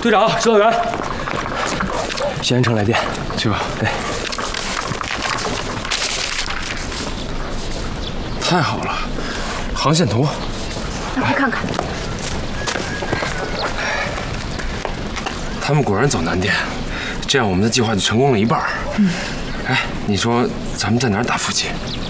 队长，指导员，咸阳城来电， 去吧。 对， 太好了，航线图， 那快看看。 他们果然走南电，这样我们的计划就成功了一半。哎，你说咱们在哪儿打伏击？